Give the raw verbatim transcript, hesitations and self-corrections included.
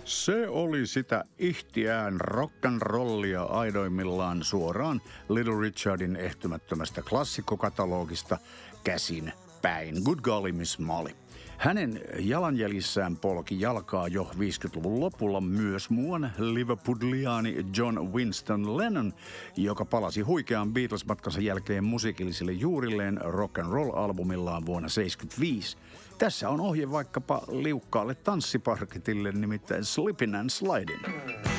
Se oli sitä ihtiään rock'n'rollia aidoimmillaan suoraan Little Richardin ehtymättömästä klassikkokatalogista käsin päin. Good golly, Miss Molly. Hänen jalanjäljissään polki jalkaa jo viisikymmentäluvun lopulla myös muuan liverpudliaani John Winston Lennon, joka palasi huikean Beatles-matkansa jälkeen musiikillisille juurilleen rock and roll-albumillaan vuonna seitsemänkymmentäviisi. Tässä on ohje vaikkapa liukkaalle tanssiparketille, nimittäin Slippin' and Slidin'.